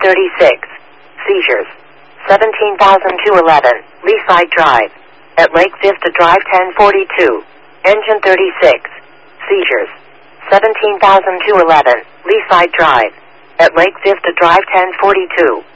36. Seizures. 17,211. Leaside Drive. At Lake Vista Drive 1042. Engine 36. Seizures. 17,211. Leaside Drive. At Lake Vista Drive 1042.